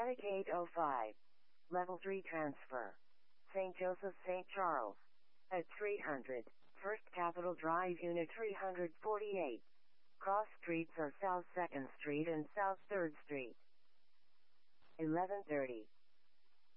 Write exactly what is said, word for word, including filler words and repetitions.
Attic eight oh five. Level three transfer. Saint Joseph Saint Charles. At three hundred. First Capitol Drive Unit three forty-eight. Cross streets are South second Street and South third Street. eleven thirty.